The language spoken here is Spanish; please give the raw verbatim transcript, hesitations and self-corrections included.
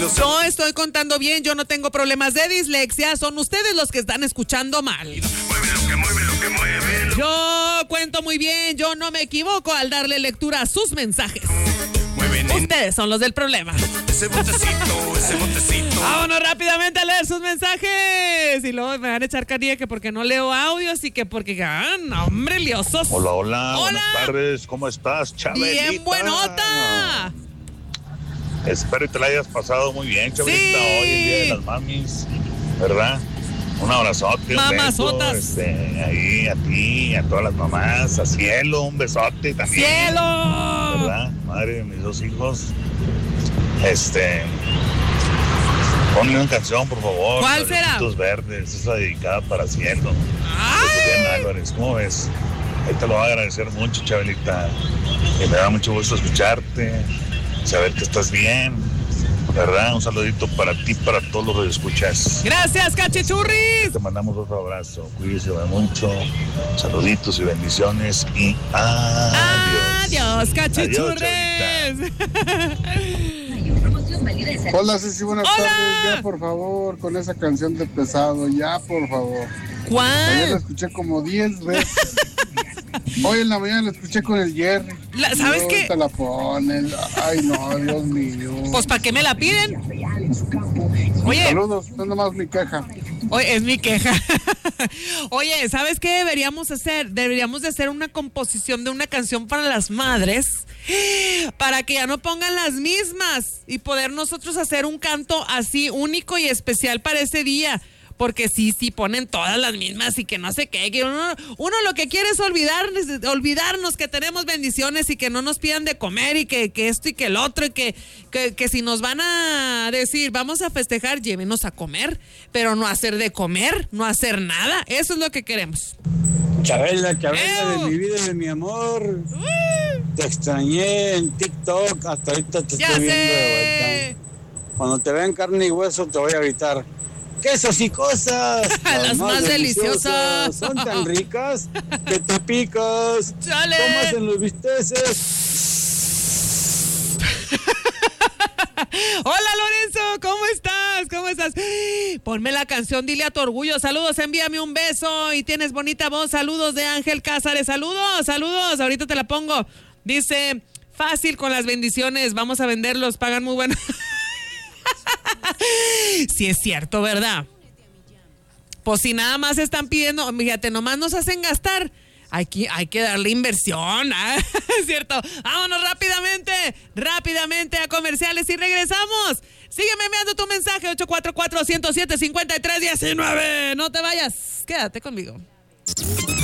Yo estoy contando bien, yo no tengo problemas de dislexia, son ustedes los que están escuchando mal. Yo cuento muy bien, yo no me equivoco al darle lectura a sus mensajes. Ustedes son los del problema. Ese botecito, ese botecito. Vámonos rápidamente a leer sus mensajes. Y luego me van a echar carilla que porque no leo audios y que porque, ah, no, hombre, liosos. Hola, hola, hola. Buenas tardes, ¿cómo estás, Chabelita? Bien buenota. Espero que te la hayas pasado muy bien, Chabelita, Sí. hoy el día de las mamis, ¿verdad? Un abrazote, un Mamazotas. beso, este, ahí a ti, a todas las mamás, a Cielo, un besote también. ¡Cielo! ¿Verdad? Madre de mis dos hijos. Este, ponle una canción, por favor. ¿Cuál la de será? Ojitos Verdes, esa dedicada para Cielo. ¡Ay! Julián Álvarez, ¿cómo ves? Ahí te lo voy a agradecer mucho, Chabelita. Y me da mucho gusto escucharte, saber que estás bien, ¿verdad? Un saludito para ti, para todos los que escuchas. Gracias, cachichurris. Te mandamos otro abrazo. Cuídense mucho. Saluditos y bendiciones. Y adiós. Adiós, cachichurris. Adiós, Hola, Ceci, buenas Hola. tardes. Ya, por favor, con esa canción de Pesado, ya, por favor. Ayer la ¿Cuál? escuché como diez veces. Hoy en la mañana la escuché con el Jerry. La- ¿sabes Y qué? ahorita la ponen. Ay, no, Dios mío. Pues, ¿para qué me la piden? Oye, Saludos, es nomás mi queja. oye, es mi queja. Oye, ¿sabes qué deberíamos hacer? Deberíamos de hacer una composición de una canción para las madres, para que ya no pongan las mismas y poder nosotros hacer un canto así único y especial para ese día. Porque sí, sí, ponen todas las mismas y que no sé qué. Que uno, uno lo que quiere es olvidar, olvidarnos que tenemos bendiciones y que no nos pidan de comer y que, que esto y que el otro. Y que, que, que si nos van a decir, vamos a festejar, llévenos a comer. Pero no hacer de comer, no hacer nada. Eso es lo que queremos. Chabela, Chabela ¡Ew! de mi vida y de mi amor. Te extrañé en TikTok, hasta ahorita te Ya estoy viendo de sé. vuelta. Cuando te vean carne y hueso te voy a gritar. ¡Quesos y cosas! Las más deliciosas. Son tan ricas que te picas. ¡Chale! ¿Cómo hacen los bisteces? Hola Lorenzo, ¿cómo estás? ¿Cómo estás? Ponme la canción, dile a tu orgullo. Saludos, envíame un beso y tienes bonita voz. Saludos de Ángel Cázares. Saludos, saludos. Ahorita te la pongo. Dice, fácil con las bendiciones. Vamos a venderlos, pagan muy bueno. Sí es cierto, ¿verdad? Pues si nada más están pidiendo, fíjate, nomás nos hacen gastar. Hay que, hay que darle inversión, ¿ah? Es cierto. Vámonos rápidamente, rápidamente a comerciales y regresamos. Sígueme enviando tu mensaje ocho cuatro cuatro, uno cero siete, cinco tres uno nueve. No te vayas, quédate conmigo.